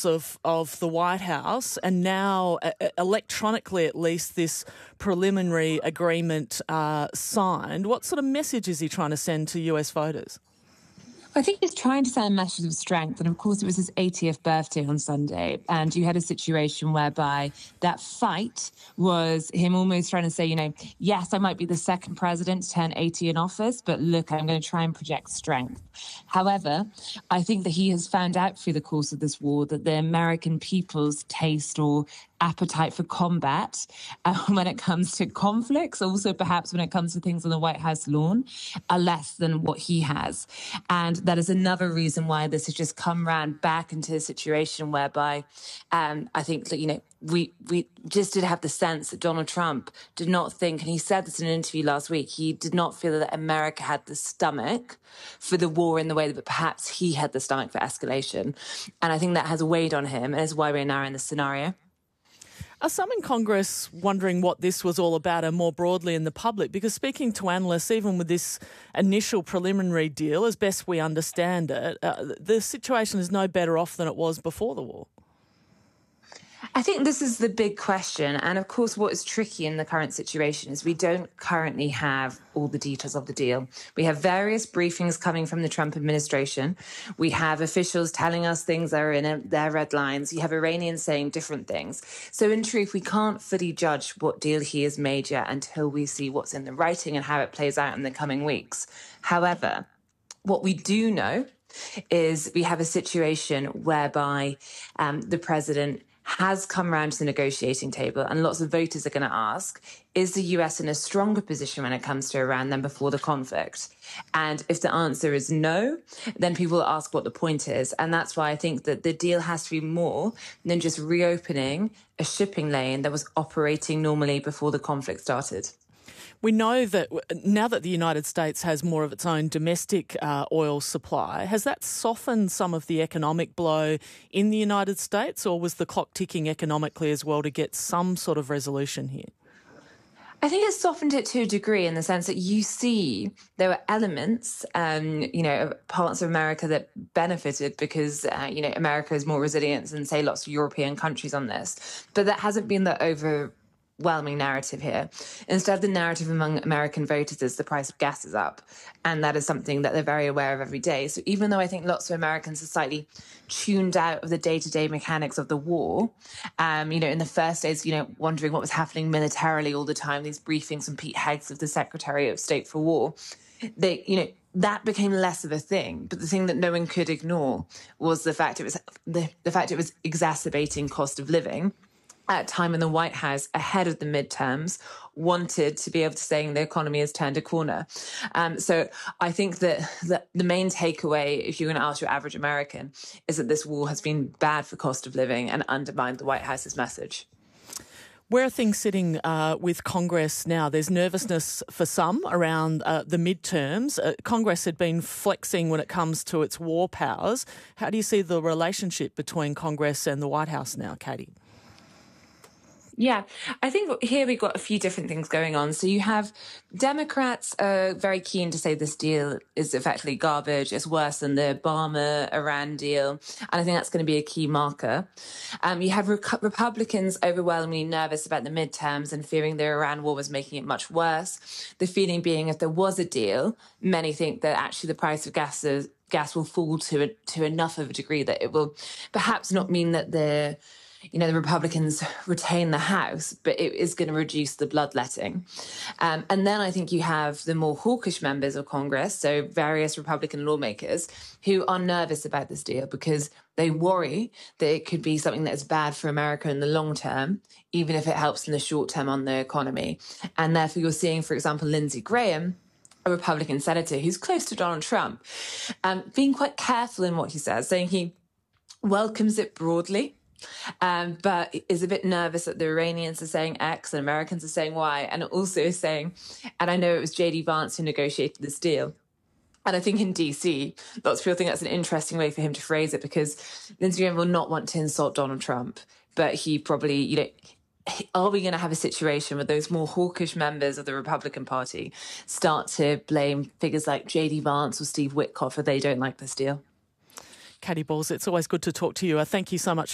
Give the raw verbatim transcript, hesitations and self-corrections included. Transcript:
walls of, of the White House, and now uh, electronically at least this preliminary agreement uh, signed. What sort of message is he trying to send to U S voters? I think he's trying to send a message of strength. And of course, it was his eightieth birthday on Sunday. And you had a situation whereby that fight was him almost trying to say, you know, yes, I might be the second president to turn eighty in office, but look, I'm going to try and project strength. However, I think that he has found out through the course of this war that the American people's taste or appetite for combat uh, when it comes to conflicts, also perhaps when it comes to things on the White House lawn, are less than what he has. And that is another reason why this has just come round back into a situation whereby um, I think that, you know, we we just did have the sense that Donald Trump did not think, and he said this in an interview last week, he did not feel that America had the stomach for the war in the way that perhaps he had the stomach for escalation. And I think that has weighed on him, and is why we're now in this scenario. Are some in Congress wondering what this was all about and more broadly in the public? Because speaking to analysts, even with this initial preliminary deal, as best we understand it, uh, the situation is no better off than it was before the war. I think this is the big question. And of course, what is tricky in the current situation is we don't currently have all the details of the deal. We have various briefings coming from the Trump administration. We have officials telling us things that are in their red lines. You have Iranians saying different things. So in truth, we can't fully judge what deal he has made yet until we see what's in the writing and how it plays out in the coming weeks. However, what we do know is we have a situation whereby um, the president has come round to the negotiating table, and lots of voters are going to ask, is the U S in a stronger position when it comes to Iran than before the conflict? And if the answer is no, then people will ask what the point is. And that's why I think that the deal has to be more than just reopening a shipping lane that was operating normally before the conflict started. We know that now that the United States has more of its own domestic uh, oil supply, has that softened some of the economic blow in the United States, or was the clock ticking economically as well to get some sort of resolution here? I think it's softened it to a degree in the sense that you see there were elements, um, you know, parts of America that benefited because, uh, you know, America is more resilient than, say, lots of European countries on this. But that hasn't been the over... overwhelming narrative here. Instead, the narrative among American voters is the price of gas is up. And that is something that they're very aware of every day. So even though I think lots of Americans are slightly tuned out of the day-to-day mechanics of the war, um, you know, in the first days, you know, wondering what was happening militarily all the time, these briefings from Pete Hegseth, the Secretary of State for War, they, you know, that became less of a thing. But the thing that no one could ignore was the fact it was the, the fact it was exacerbating cost of living. At a time in the White House, ahead of the midterms, wanted to be able to say the economy has turned a corner. Um, so I think that the, the main takeaway, if you're going to ask your average American, is that this war has been bad for cost of living and undermined the White House's message. Where are things sitting uh, with Congress now? There's nervousness for some around uh, the midterms. Uh, Congress had been flexing when it comes to its war powers. How do you see the relationship between Congress and the White House now, Katie? Yeah, I think here we've got a few different things going on. So you have Democrats are very keen to say this deal is effectively garbage. It's worse than the Obama-Iran deal. And I think that's going to be a key marker. Um, you have Re- Republicans overwhelmingly nervous about the midterms and fearing the Iran war was making it much worse. The feeling being if there was a deal, many think that actually the price of gas is, gas will fall to a, to enough of a degree that it will perhaps not mean that the you know, the Republicans retain the House, but it is going to reduce the bloodletting. Um, and then I think you have the more hawkish members of Congress, so various Republican lawmakers, who are nervous about this deal because they worry that it could be something that is bad for America in the long term, even if it helps in the short term on the economy. And therefore you're seeing, for example, Lindsey Graham, a Republican senator who's close to Donald Trump, um, being quite careful in what he says, saying he welcomes it broadly, Um, but is a bit nervous that the Iranians are saying X and Americans are saying Y, and also saying, and I know it was J D Vance who negotiated this deal. And I think in D C, lots of people think that's an interesting way for him to phrase it, because Lindsey Graham will not want to insult Donald Trump, but he probably, you know, are we going to have a situation where those more hawkish members of the Republican Party start to blame figures like J D Vance or Steve Witkoff if they don't like this deal? Katie Balls, it's always good to talk to you. Uh, thank you so much